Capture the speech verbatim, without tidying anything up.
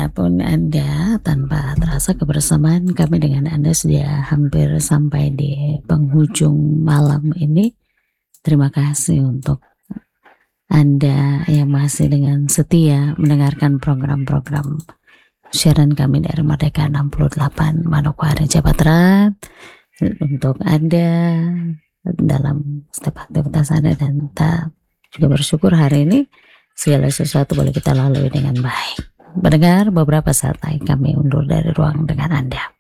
Dimanapun Anda, tanpa terasa kebersamaan kami dengan Anda sudah hampir sampai di penghujung malam ini. Terima kasih untuk Anda yang masih dengan setia mendengarkan program-program siaran kami dari Merdeka enam puluh delapan Manokwari Jawa Barat. Untuk Anda dalam setiap aktivitas Anda, dan kita juga bersyukur hari ini segala sesuatu boleh kita lalui dengan baik. Mendengar beberapa saat lagi kami undur dari ruang dengan Anda.